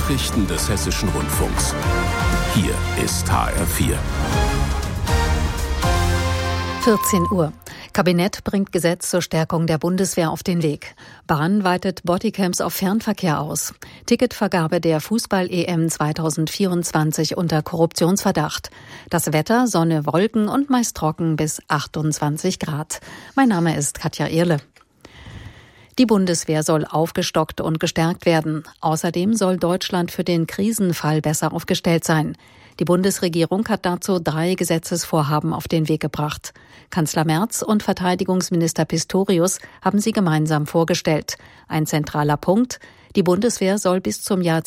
Nachrichten des Hessischen Rundfunks. Hier ist HR4. 14 Uhr. Kabinett bringt Gesetz zur Stärkung der Bundeswehr auf den Weg. Bahn weitet Bodycams auf Fernverkehr aus. Ticketvergabe der Fußball-EM 2024 unter Korruptionsverdacht. Das Wetter, Sonne, Wolken und meist trocken bis 28 Grad. Mein Name ist Katja Ehrle. Die Bundeswehr soll aufgestockt und gestärkt werden. Außerdem soll Deutschland für den Krisenfall besser aufgestellt sein. Die Bundesregierung hat dazu 3 Gesetzesvorhaben auf den Weg gebracht. Kanzler Merz und Verteidigungsminister Pistorius haben sie gemeinsam vorgestellt. Ein zentraler Punkt: Die Bundeswehr soll bis zum Jahr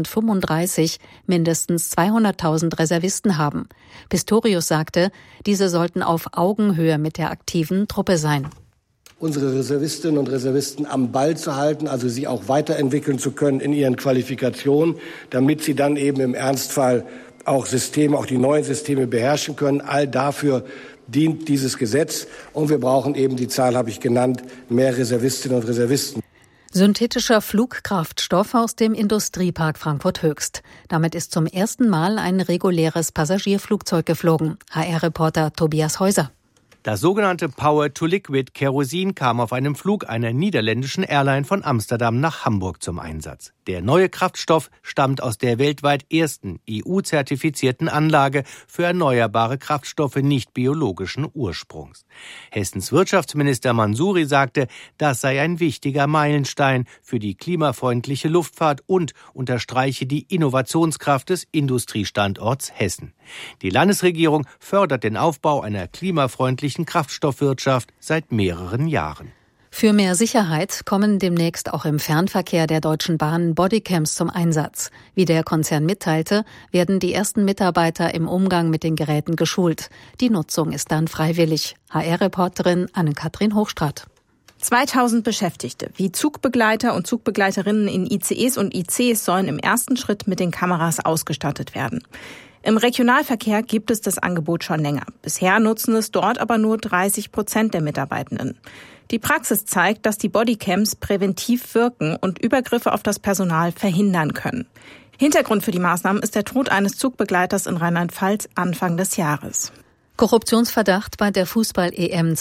2035 mindestens 200.000 Reservisten haben. Pistorius sagte, diese sollten auf Augenhöhe mit der aktiven Truppe sein. Unsere Reservistinnen und Reservisten am Ball zu halten, also sie auch weiterentwickeln zu können in ihren Qualifikationen, damit sie dann eben im Ernstfall auch die neuen Systeme beherrschen können. All dafür dient dieses Gesetz. Und wir brauchen eben, die Zahl habe ich genannt, mehr Reservistinnen und Reservisten. Synthetischer Flugkraftstoff aus dem Industriepark Frankfurt Höchst. Damit ist zum ersten Mal ein reguläres Passagierflugzeug geflogen. HR-Reporter Tobias Häuser. Das sogenannte Power-to-Liquid-Kerosin kam auf einem Flug einer niederländischen Airline von Amsterdam nach Hamburg zum Einsatz. Der neue Kraftstoff stammt aus der weltweit ersten EU-zertifizierten Anlage für erneuerbare Kraftstoffe nicht biologischen Ursprungs. Hessens Wirtschaftsminister Mansouri sagte, das sei ein wichtiger Meilenstein für die klimafreundliche Luftfahrt und unterstreiche die Innovationskraft des Industriestandorts Hessen. Die Landesregierung fördert den Aufbau einer klimafreundlichen Kraftstoffwirtschaft seit mehreren Jahren. Für mehr Sicherheit kommen demnächst auch im Fernverkehr der Deutschen Bahn Bodycams zum Einsatz. Wie der Konzern mitteilte, werden die ersten Mitarbeiter im Umgang mit den Geräten geschult. Die Nutzung ist dann freiwillig. HR-Reporterin Anne-Kathrin Hochstraat. 2000 Beschäftigte wie Zugbegleiter und Zugbegleiterinnen in ICEs und ICs sollen im ersten Schritt mit den Kameras ausgestattet werden. Im Regionalverkehr gibt es das Angebot schon länger. Bisher nutzen es dort aber nur 30% der Mitarbeitenden. Die Praxis zeigt, dass die Bodycams präventiv wirken und Übergriffe auf das Personal verhindern können. Hintergrund für die Maßnahmen ist der Tod eines Zugbegleiters in Rheinland-Pfalz Anfang des Jahres. Korruptionsverdacht bei der Fußball-EM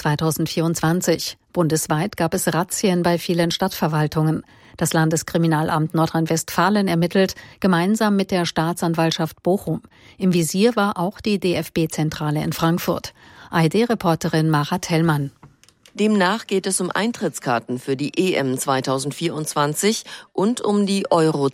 2024. Bundesweit gab es Razzien bei vielen Stadtverwaltungen. Das Landeskriminalamt Nordrhein-Westfalen ermittelt, gemeinsam mit der Staatsanwaltschaft Bochum. Im Visier war auch die DFB-Zentrale in Frankfurt. ARD-Reporterin Mara Tellmann. Demnach geht es um Eintrittskarten für die EM 2024 und um die Euro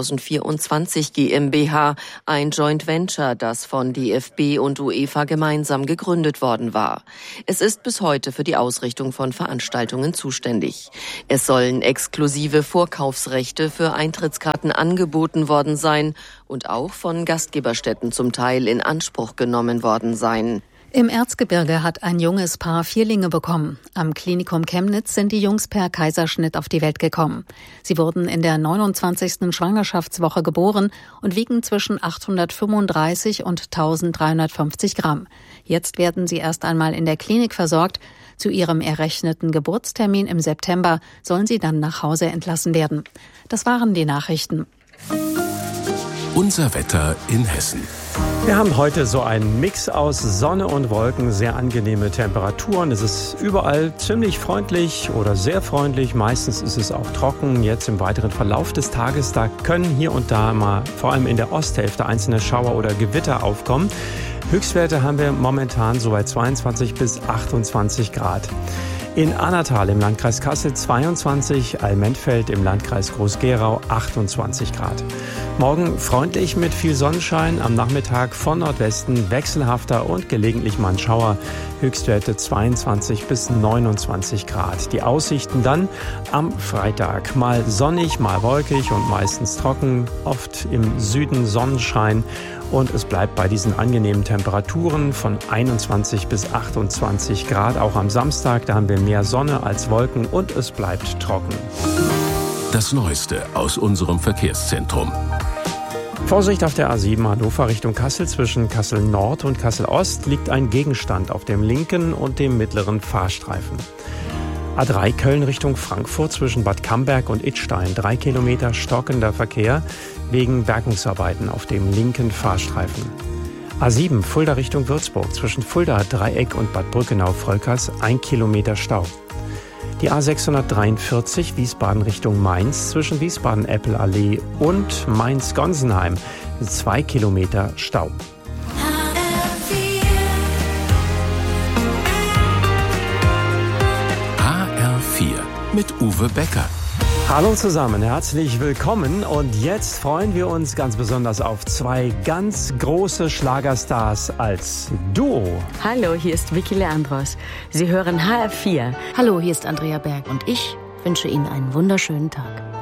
2024 GmbH, ein Joint Venture, das von DFB und UEFA gemeinsam gegründet worden war. Es ist bis heute für die Ausrichtung von Veranstaltungen zuständig. Es sollen exklusive Vorkaufsrechte für Eintrittskarten angeboten worden sein und auch von Gastgeberstätten zum Teil in Anspruch genommen worden sein. Im Erzgebirge hat ein junges Paar Vierlinge bekommen. Am Klinikum Chemnitz sind die Jungs per Kaiserschnitt auf die Welt gekommen. Sie wurden in der 29. Schwangerschaftswoche geboren und wiegen zwischen 835 und 1350 Gramm. Jetzt werden sie erst einmal in der Klinik versorgt. Zu ihrem errechneten Geburtstermin im September sollen sie dann nach Hause entlassen werden. Das waren die Nachrichten. Unser Wetter in Hessen. Wir haben heute so einen Mix aus Sonne und Wolken, sehr angenehme Temperaturen. Es ist überall ziemlich freundlich oder sehr freundlich. Meistens ist es auch trocken. Jetzt im weiteren Verlauf des Tages, da können hier und da mal vor allem in der Osthälfte einzelne Schauer oder Gewitter aufkommen. Höchstwerte haben wir momentan so bei 22 bis 28 Grad. In Annatal im Landkreis Kassel 22, Almentfeld im Landkreis Groß-Gerau 28 Grad. Morgen freundlich mit viel Sonnenschein, am Nachmittag von Nordwesten wechselhafter und gelegentlich mal ein Schauer. Höchstwerte 22 bis 29 Grad. Die Aussichten dann am Freitag. Mal sonnig, mal wolkig und meistens trocken. Oft im Süden Sonnenschein. Und es bleibt bei diesen angenehmen Temperaturen von 21 bis 28 Grad. Auch am Samstag, da haben wir mehr Sonne als Wolken und es bleibt trocken. Das Neueste aus unserem Verkehrszentrum. Vorsicht auf der A7 Hannover Richtung Kassel. Zwischen Kassel Nord und Kassel Ost liegt ein Gegenstand auf dem linken und dem mittleren Fahrstreifen. A3 Köln Richtung Frankfurt zwischen Bad Camberg und Idstein. 3 Kilometer stockender Verkehr wegen Bergungsarbeiten auf dem linken Fahrstreifen. A7 Fulda Richtung Würzburg zwischen Fulda Dreieck und Bad Brückenau-Volkers 1 Kilometer Stau. Die A643 Wiesbaden Richtung Mainz zwischen Wiesbaden-Eppel-Allee und Mainz-Gonsenheim 2 Kilometer Stau. Mit Uwe Becker. Hallo zusammen, herzlich willkommen und jetzt freuen wir uns ganz besonders auf zwei ganz große Schlagerstars als Duo. Hallo, hier ist Vicky Leandros. Sie hören HR4. Hallo, hier ist Andrea Berg und ich wünsche Ihnen einen wunderschönen Tag.